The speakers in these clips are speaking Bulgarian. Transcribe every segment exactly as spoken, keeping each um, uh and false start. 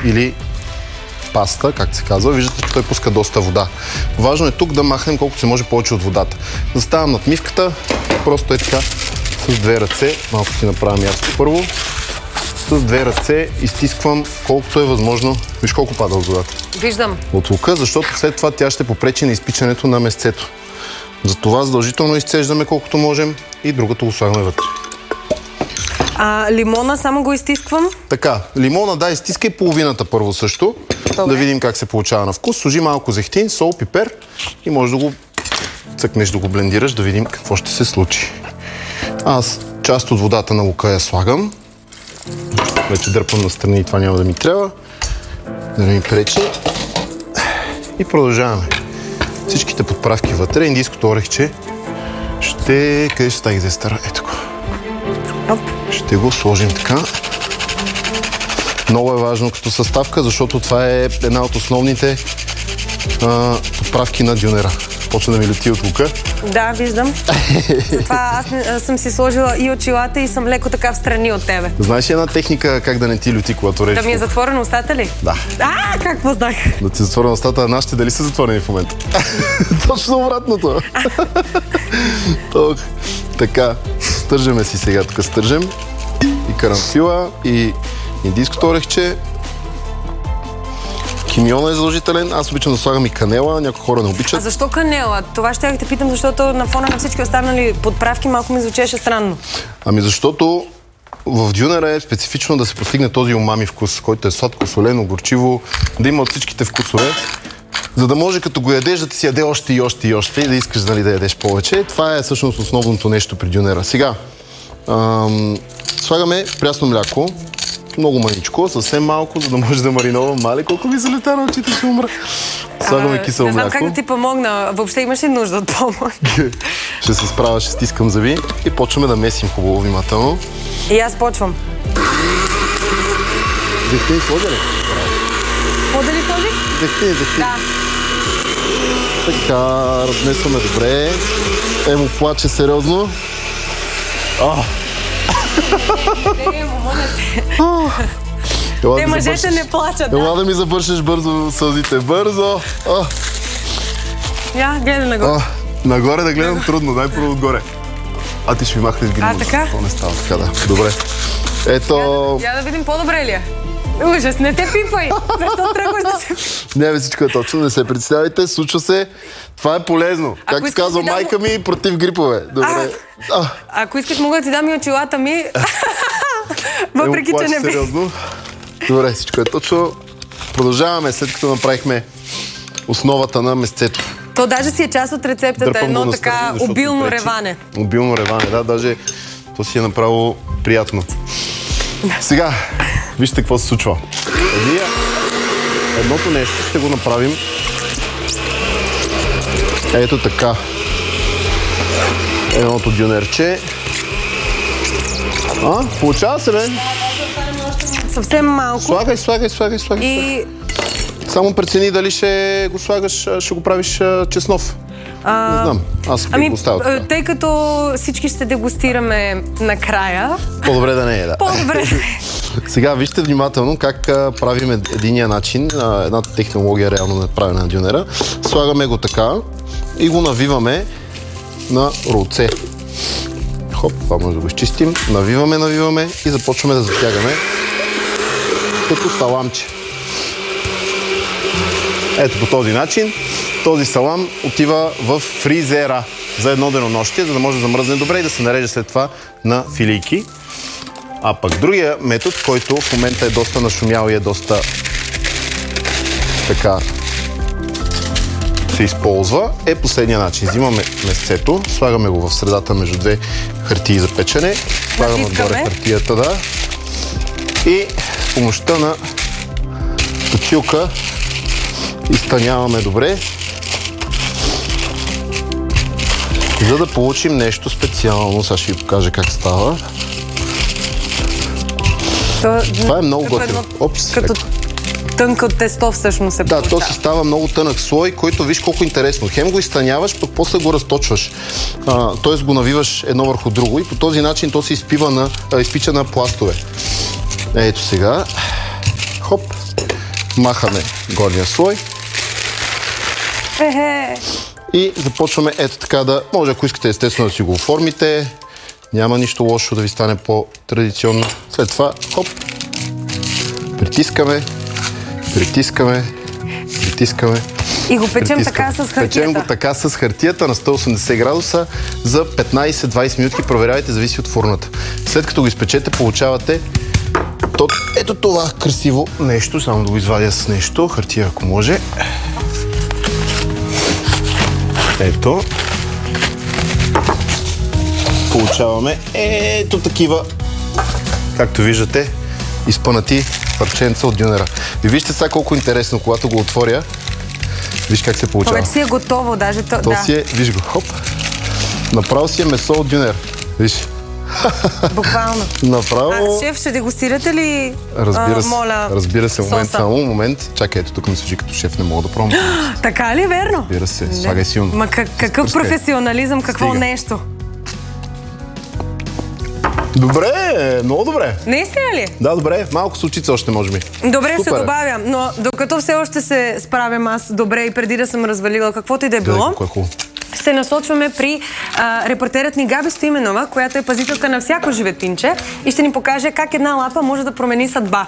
или паста, както се казва. Виждате, че той пуска доста вода. Важно е тук да махнем колкото се може повече от водата. Заставам над мивката, просто е така, с две ръце, малко си направя място първо, с две ръце изтисквам колкото е възможно. Виж колко пада от водата. Виждам. От лука, защото след това тя ще попречи на изпичането на месцето. Затова задължително изцеждаме колкото можем и другото го слагаме вътре. А лимона само го изтисквам? Така, лимона, да, изтискай половината първо също. Добре. Да видим как се получава на вкус. Сложи малко зехтин, сол, пипер и можеш да го цъкнеш, да го блендираш, да видим какво ще се случи. Аз част от водата на лука я слагам. Вече дърпам настрани и това няма да ми трябва. Да не ми пречи. И продължаваме. Всичките подправки вътре. Индийското орехче ще... Къде ще стаги зестъра? Ето го. Ще го сложим така. Много е важно като съставка, защото това е една от основните а, подправки на дюнера. Почна да ми лети от лука. Да, виждам. Затова аз не, съм си сложила и очилата и съм леко така в страни от тебе. Знаеш ли една техника как да не ти лети, когато режеш? Да ми е затворена устата ли? Да. А, как познах? Да ти затворена устата, а нашите дали са затворени в момента? Точно обратното. Така, стържаме си сега, тук стържем. И карамфила, и индийското орехче. Кимиона е задължителен. Аз обичам да слагам и канела, някои хора не обичат. А защо канела? Това ще я те питам, защото на фона на всички останали подправки малко ми звучеше странно. Ами защото в дюнера е специфично да се постигне този умами вкус, който е сладко, солено, горчиво, да има от всичките вкусове, за да може като го ядеш да ти си яде още и още и още и да искаш, нали, да ядеш повече. Това е всъщност основното нещо при дюнера. Сега, ам, слагаме прясно мляко. Много маничко, съвсем малко, за да може да мариновам. Мали, колко ми залета на очите, ще умра. Слагаме кисело мляко. Не знам как да ти помогна. Въобще имаш ли нужда от помощ? Ще се справя, ще стискам зъби и почваме да месим хубаво, внимателно. И аз почвам. Зехтин сложи ли? Какво да ли сложи? Зехтин, зехтин. Да. Така, размесваме добре. Емо плаче сериозно. А! Не, момонете. Ела Те да мъжете забършиш. не плачат, да. Ела да ми забършиш бързо сълзите. Бързо! А. Я, гледай нагоре. А, нагоре да гледам трудно, дай първо отгоре. А ти ще ми махнеш гримо. А, така? Това не става така, да. Добре. Ето... Я, я да видим по-добре ли е. Ужас, не те пипай! Защо тръгваш да се... Не, бе, всичко е точно, не се представите, случва се. Това е полезно. Ако Както казва да майка дам... ми, против грипове. Добре. А, а. Ако искаш, мога да ти дам и очилата ми. Въпреки, е, че не би. Сериозно. Добре, всичко е точно. Продължаваме, след като направихме основата на месцето. То даже си е част от рецептата, Дърпам едно настрани, така обилно реване. Обилно реване, да, даже то си е направо приятно. Сега, вижте какво се случва. Ние едното нещо ще го направим ето така. Едното дюнерче. А, получава се, бе? Съвсем малко. Слагай, слагай, слагай, слагай. И... Само прецени дали ще го слагаш, ще го правиш чеснов. А... Не знам, аз ами, го оставя така. Тъй като всички ще дегустираме накрая... По-добре да не е, да. По-добре. Сега вижте внимателно как правим единия начин, едната технология реално направена на дюнера. Слагаме го така и го навиваме на ролце. Хоп, това може да го изчистим. Навиваме, навиваме и започваме да затягаме като саламче. Ето по този начин. Този салам отива в фризера за едно денонощие, за да може да замръзне добре и да се нареже след това на филийки. А пък другия метод, който в момента е доста нашумял и е доста така се използва, е последния начин. Взимаме месцето, слагаме го в средата между две хартии за печене, слагаме отгоре хартията, да, и с помощта на точилка изтъняваме добре, за да получим нещо специално. Сега ще ви покажа как става. То, това е много готино. Опс, като тънко тесто всъщност се Да, получава. то си става много тънък слой, който виж колко интересно. Хем го изтъняваш, пък после го разточваш. Т.е. го навиваш едно върху друго и по този начин то се изпива на, а, изпича на пластове. Ето сега. Хоп. Махаме горния слой. Ехе. И започваме ето така да... Може, ако искате естествено да си го оформите. Няма нищо лошо да ви стане по-традиционно. След това, хоп, притискаме, притискаме, притискаме. И го печем притискаме. така с хартията. Печем го така с хартията на сто и осемдесет градуса за петнайсет-двайсет минути. Проверявайте, зависи от фурната. След като го изпечете, получавате то, ето това красиво нещо. Само да го извадя с нещо. Хартия, ако може. Ето. Получаваме ето такива, както виждате, изпънати парченца от дюнера. И вижте сега колко интересно, когато го отворя. Виж как се получава. Вече си е готово, даже то, То да. си е, виж го, хоп. Направо си е месо от дюнер. Виж. Буквално. Направо... А, шеф, ще дегустирате ли? Разбира а, се, моля, разбира се, момент, соса? само момент. Чакай, ето тук ми служи като шеф, не мога да пробвам. Така ли, верно? Разбира се, слагай силно. Ма как, какъв Спускай. професионализъм, какво Стига. нещо? Добре, много добре. Наистина ли? Да, добре, малко сучица още може би. Добре, Супер ще е. добавя, но докато все още се справям аз добре и преди да съм развалила каквото и да е било, Да, колко е хубаво. се насочваме при а, репортерът ни Габи Стоименова, която е пазителка на всяко животинче и ще ни покаже как една лапа може да промени съдба.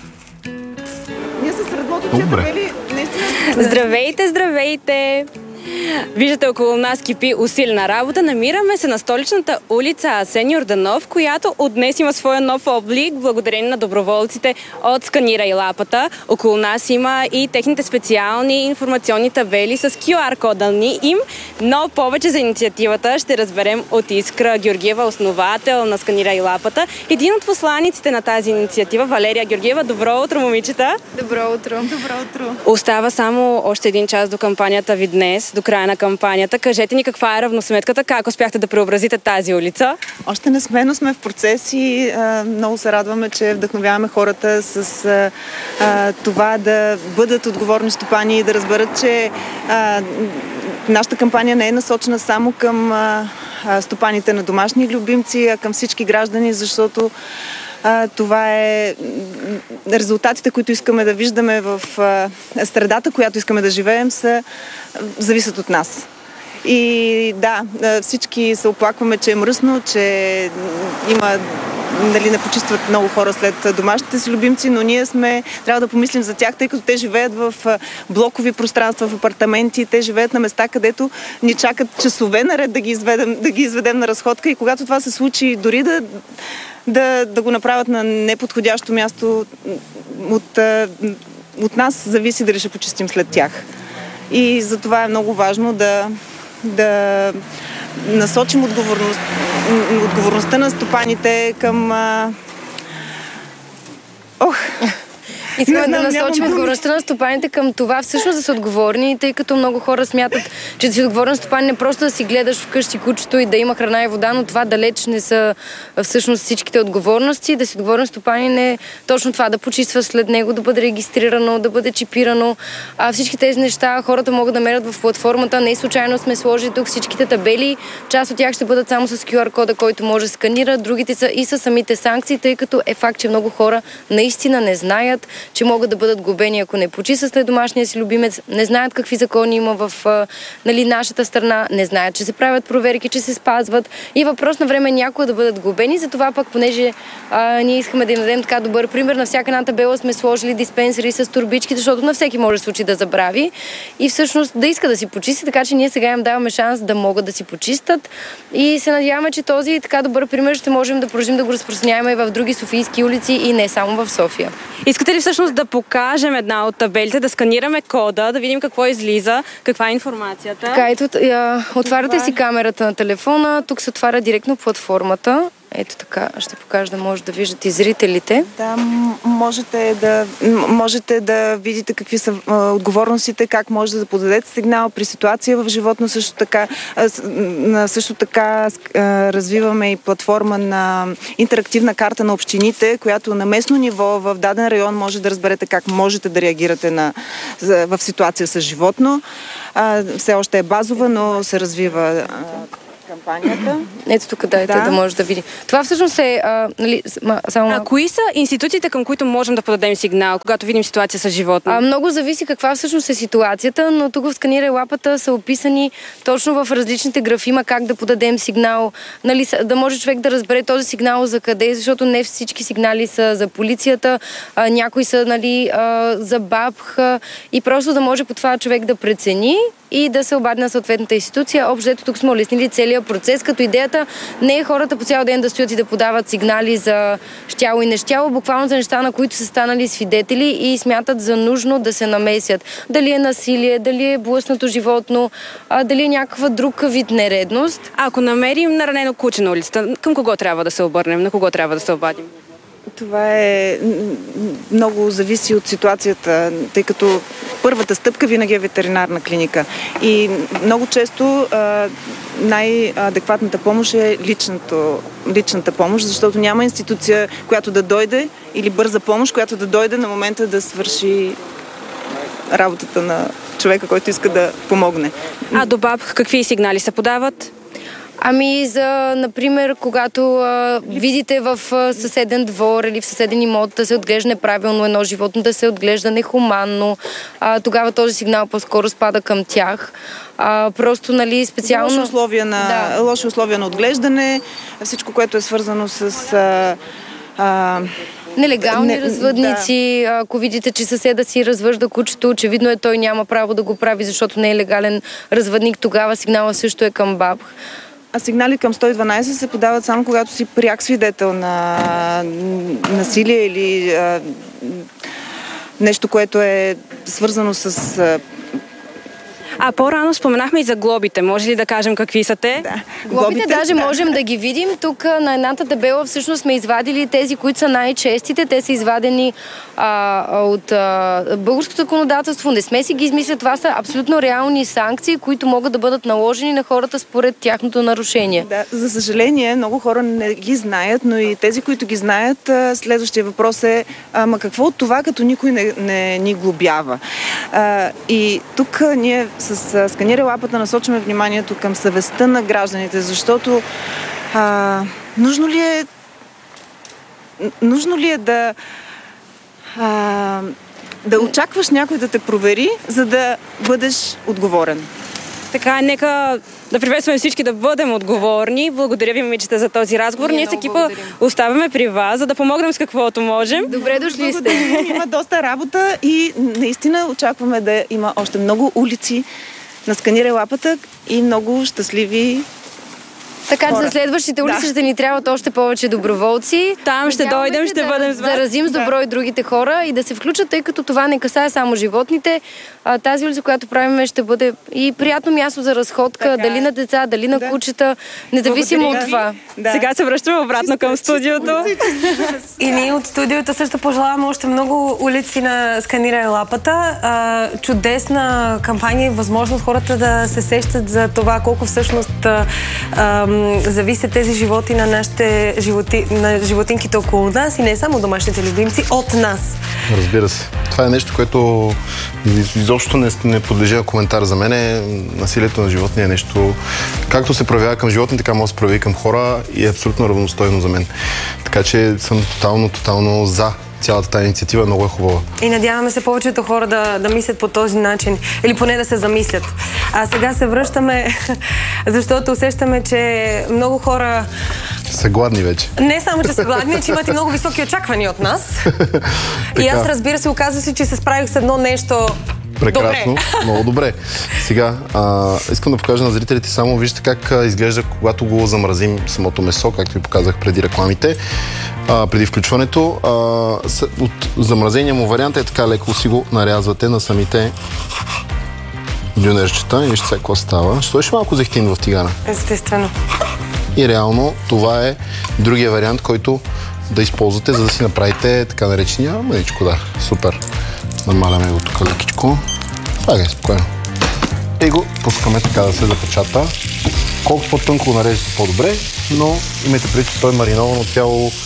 Ние с Радмото Добре. четвели наистина... Здравейте, здравейте! Виждате, около нас кипи усилена работа. Намираме се на столичната улица Асен Йорданов, която от днес има своя нов облик, благодарение на доброволците от Сканирай лапата. Около нас има и техните специални информационни табели с кю ар кода ни им, но повече за инициативата ще разберем от Искра Георгиева, основател на Сканирай лапата. Един от посланиците на тази инициатива, Валерия Георгиева. Добро утро, момичета! Добро утро. Добро утро. Остава само още един час до кампанията ви днес, до края на кампанията. Кажете ни каква е равносметката, как успяхте да преобразите тази улица? Още не сме, но сме в процес и а, много се радваме, че вдъхновяваме хората с а, а, това да бъдат отговорни стопани и да разберат, че а, нашата кампания не е насочена само към а, а, стопаните на домашни любимци, а към всички граждани, защото А, това е резултатите, които искаме да виждаме в а, средата, която искаме да живеем, са, зависят от нас. И да, всички се оплакваме, че е мръсно, че има, нали, не почистват много хора след домашните си любимци, но ние сме, трябва да помислим за тях, тъй като те живеят в блокови пространства, в апартаменти, те живеят на места, където ни чакат часове наред да ги изведем, да ги изведем на разходка и когато това се случи, дори да Да, да го направят на неподходящо място, от, от нас зависи дали ще почистим след тях. И за това е много важно да, да насочим отговорност, отговорността на стопаните към... Ох! Искаме знам, да насочим нямам отговорността на стопаните към това всъщност да са отговорни, тъй като много хора смятат, че да си отговорен стопан не просто да си гледаш вкъщи кучето и да има храна и вода, но това далеч не са всъщност всичките отговорности. Да си отговорен стопанин е точно това, да почиства след него, да бъде регистрирано, да бъде чипирано. А всички тези неща хората могат да мерят в платформата. Не случайно сме сложили тук всичките табели. Част от тях ще бъдат само с кю ар кода, който може да сканира, другите са и с самите санкции, тъй като е факт, че много хора наистина не знаят, че могат да бъдат глобени, ако не почистят след домашния си любимец, не знаят какви закони има в а, нали, нашата страна, не знаят, че се правят проверки, че се спазват и въпрос на време някои да бъдат глобени. Затова пък, понеже а, ние искаме да им дадем така добър пример, на всяка една табела сме сложили диспенсери с турбички, защото на всеки може да случи да забрави и всъщност да иска да си почисти, така че ние сега им даваме шанс да могат да си почистят и се надяваме, че този така добър пример ще можем да продължим да го разпространяваме и в други софийски улици и не само в София. Искате ли всъщност да покажем една от табелите, да сканираме кода, да видим какво излиза, каква е информацията? Така, ето, я, отваряте си камерата на телефона, тук се отваря директно платформата. Ето така, ще покажа да може да виждате и зрителите. Да, можете да, можете да видите какви са а, отговорностите, как може да подадете сигнал при ситуация в животно. Също така, а, също така а, развиваме и платформа на интерактивна карта на общините, която на местно ниво в даден район може да разберете как можете да реагирате на, в ситуация с животно. А, все още е базова, но се развива а, към кампанията. Ето тук дайте да, да може да види. Това всъщност е... А, нали, само... А кои са институциите, към които можем да подадем сигнал, когато видим ситуация с животно? А, много зависи каква всъщност е ситуацията, но тук в Сканирай лапата са описани точно в различните графи, има как да подадем сигнал, нали, да може човек да разбере този сигнал за къде, защото не всички сигнали са за полицията, а, някои са, нали, а, за БАБХ и просто да може по това човек да прецени и да се обади на съответната институция. Общо тук сме улеснили целият процес, като идеята не е хората по цял ден да стоят и да подават сигнали за щяло и нещяло, буквално за неща, на които са станали свидетели и смятат за нужно да се намесят. Дали е насилие, дали е блъснато животно, а, дали е някаква друг вид нередност. А ако намерим наранено куче на улицата, към кого трябва да се обърнем, на кого трябва да се обадим? Това е много зависи от ситуацията, тъй като първата стъпка винаги е ветеринарна клиника. И много често а, най-адекватната помощ е личното, личната помощ, защото няма институция, която да дойде, или бърза помощ, която да дойде на момента да свърши работата на човека, който иска да помогне. А до БАБХ какви сигнали се подават? Ами за, например, когато а, видите в а, съседен двор или в съседен имот да се отглежда неправилно едно животно, да се отглежда нехуманно, а, тогава този сигнал по-скоро спада към тях. А, просто, нали, специално... Лоши условия на, да. лоши условия на отглеждане, всичко, което е свързано с... А, а... Нелегални не, развъдници, да. Ако видите, че съседа си развъжда кучето, очевидно е той няма право да го прави, защото не е легален развъдник, тогава сигнала също е към БАБХ. А сигнали към сто и дванадесет се подават само когато си пряк свидетел на насилие или а, нещо, което е свързано с... А... А по-рано споменахме и за глобите. Може ли да кажем какви са те? Да. Глобите, глобите даже да. можем да ги видим. Тук на едната табела всъщност сме извадили тези, които са най-честите. Те са извадени а, от а, българското законодателство. Не сме си ги измислили. Това са абсолютно реални санкции, които могат да бъдат наложени на хората според тяхното нарушение. Да, за съжаление, много хора не ги знаят, но и тези, които ги знаят, следващия въпрос е, ама какво от това, като никой не, не ни глобява? А, и тук ние с Сканирай лапата насочваме вниманието към съвестта на гражданите, защото а, нужно ли е нужно ли е да а, да очакваш някой да те провери, за да бъдеш отговорен? Така, нека да приветстваме всички да бъдем отговорни. Благодаря ви, момичета, за този разговор. Ние, Ние с екипа оставяме при вас, за да помогнем с каквото можем. Добре дошли сте. Има доста работа и наистина очакваме да има още много улици на Сканирай лапата и много щастливи Така че хора. за следващите улици да. ще ни трябват още повече доброволци. Там ще Надяваме дойдем, ще да бъдем с вас. заразим с добро да. и другите хора и да се включат, тъй като това не касае само животните. А, тази улица, която правим, ще бъде и приятно място за разходка, така. дали на деца, дали на да. кучета, независимо от това. Да. Сега се връщаме обратно към студиото. И ние от студиото също пожелаваме още много улици на Сканирай лапата. А, чудесна кампания и възможност хората да се сещат за това колко всъщност а, а, зависят тези животи на нашите животи, на животинките около нас и не само домашните любимци, от нас. Разбира се. Това е нещо, което изобщо не, не подлежи на коментар за мен. Насилието на животни е нещо, както се проявява към животни, така може да се прояви към хора и е абсолютно равностойно за мен. Така че съм тотално, тотално за цялата тази инициатива, много е хубава. И надяваме се повечето хора да, да мислят по този начин, или поне да се замислят. А сега се връщаме, защото усещаме, че много хора... Са гладни вече. Не само, че са гладни, че имат и много високи очаквания от нас. И аз, разбира се, оказва се, че се справих с едно нещо... Прекрасно, добре. Много добре. Сега, а, искам да покажа на зрителите само, вижте как а, изглежда, когато го замразим самото месо, както ви показах преди рекламите, а, преди включването. А, с, от замразения му вариант е така, леко си го нарязвате на самите дюнерчета и вижте сега какво става. Ще сложиш малко зехтин в тигана. Естествено. И реално това е другия вариант, който да използвате, за да си направите така наречения мъничко, да. Супер. Намаляме го тук лекичко. Това е спокойно. И го пускаме така да се запечата. Колко по-тънко го нарежете, по-добре, но имайте предвид, че той е мариновано цяло